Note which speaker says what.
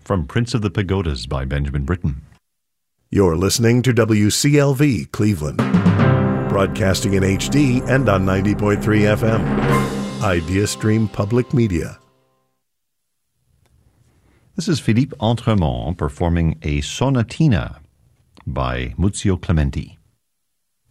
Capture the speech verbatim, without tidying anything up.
Speaker 1: from Prince of the Pagodas by Benjamin Britten.
Speaker 2: You're listening to W C L V Cleveland, broadcasting in H D and on ninety point three F M. IdeaStream Public Media.
Speaker 1: This is Philippe Entremont performing a sonatina by Muzio Clementi.